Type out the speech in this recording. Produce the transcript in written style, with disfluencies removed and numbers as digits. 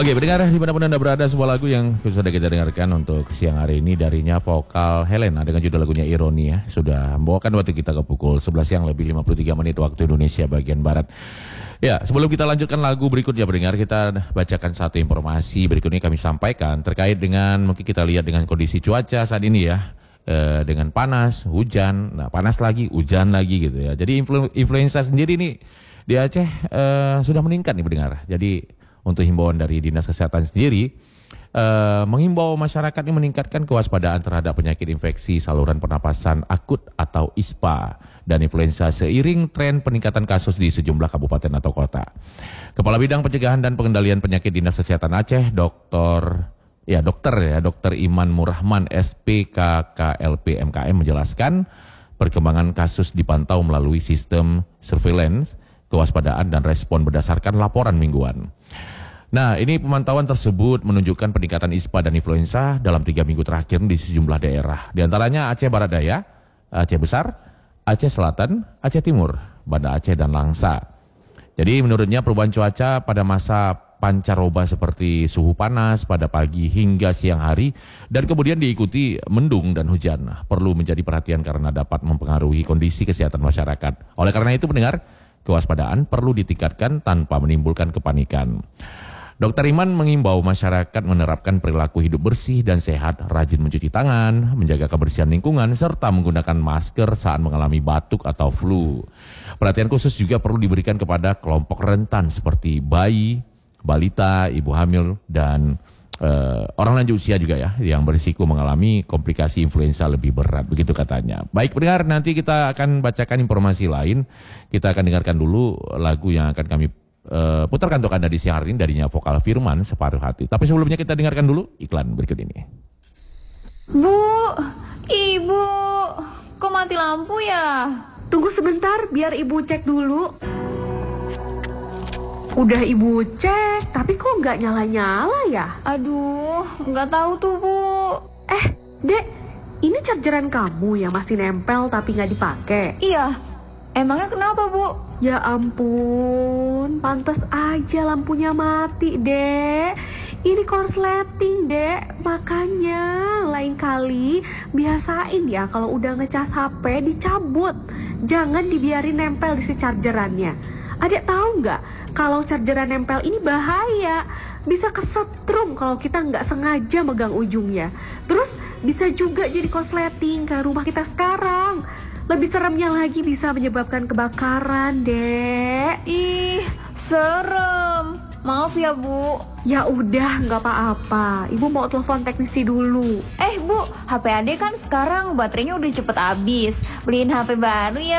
Oke, pendengar dimanapun Anda berada, sebuah lagu yang sudah kita dengarkan untuk siang hari ini darinya vokal Helena dengan judul lagunya Ironi ya. Sudah membawakan waktu kita ke pukul 11 siang lebih 53 menit waktu Indonesia bagian Barat. Ya, sebelum kita lanjutkan lagu berikutnya pendengar, kita bacakan satu informasi berikutnya kami sampaikan terkait dengan mungkin kita lihat dengan kondisi cuaca saat ini ya. Dengan panas, hujan, nah panas lagi, hujan lagi gitu ya. Jadi influenza sendiri nih di Aceh sudah meningkat nih pendengar. Jadi untuk himbauan dari Dinas Kesehatan sendiri, menghimbau masyarakat ini meningkatkan kewaspadaan terhadap penyakit infeksi saluran pernapasan akut atau ISPA dan influenza seiring tren peningkatan kasus di sejumlah kabupaten atau kota. Kepala Bidang Pencegahan dan Pengendalian Penyakit Dinas Kesehatan Aceh, Dokter Iman Murrahman SPKKLP MKM menjelaskan perkembangan kasus dipantau melalui sistem surveillance, kewaspadaan dan respon berdasarkan laporan mingguan. Nah, ini pemantauan tersebut menunjukkan peningkatan ISPA dan influenza dalam 3 minggu terakhir di sejumlah daerah. Di antaranya Aceh Barat Daya, Aceh Besar, Aceh Selatan, Aceh Timur, Banda Aceh dan Langsa. Jadi menurutnya perubahan cuaca pada masa pancaroba seperti suhu panas pada pagi hingga siang hari dan kemudian diikuti mendung dan hujan perlu menjadi perhatian karena dapat mempengaruhi kondisi kesehatan masyarakat. Oleh karena itu pendengar, kewaspadaan perlu ditingkatkan tanpa menimbulkan kepanikan. Dr. Iman mengimbau masyarakat menerapkan perilaku hidup bersih dan sehat, rajin mencuci tangan, menjaga kebersihan lingkungan, serta menggunakan masker saat mengalami batuk atau flu. Perhatian khusus juga perlu diberikan kepada kelompok rentan seperti bayi, balita, ibu hamil, dan orang lanjut usia juga ya, yang berisiko mengalami komplikasi influenza lebih berat, begitu katanya. Baik pendengar, nanti kita akan bacakan informasi lain. Kita akan dengarkan dulu lagu yang akan kami putarkan untuk Anda di siang hari ini darinya vokal Firman, Separuh Hati. Tapi sebelumnya kita dengarkan dulu iklan berikut ini. Bu, Ibu, kok mati lampu ya? Tunggu sebentar biar Ibu cek dulu. Udah Ibu cek, tapi kok nggak nyala-nyala ya? Aduh, nggak tahu tuh Bu. Dek, ini chargeran kamu yang masih nempel tapi nggak dipakai? Iya, emangnya kenapa Bu? Ya ampun, pantas aja lampunya mati, Dek. Ini korsleting, Dek. Makanya lain kali biasain ya kalau udah ngecas HP dicabut. Jangan dibiarin nempel di si chargerannya. Adek tahu nggak kalau chargeran nempel ini bahaya? Bisa kesetrum kalau kita nggak sengaja megang ujungnya. Terus bisa juga jadi korsleting kayak rumah kita sekarang. Lebih seremnya lagi bisa menyebabkan kebakaran, Dek. Ih, serem. Maaf ya Bu. Ya udah, nggak apa-apa. Ibu mau telepon teknisi dulu. Bu, HP Ade kan sekarang baterainya udah cepet habis. Beliin HP baru ya